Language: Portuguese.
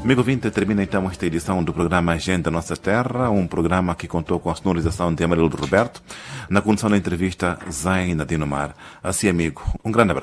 Amigo ouvinte, termina então esta edição do programa Agenda Nossa Terra, um programa que contou com a sonorização de Amarildo Roberto, na condução da entrevista Zaina Dinomar. Assim, amigo, um grande abraço.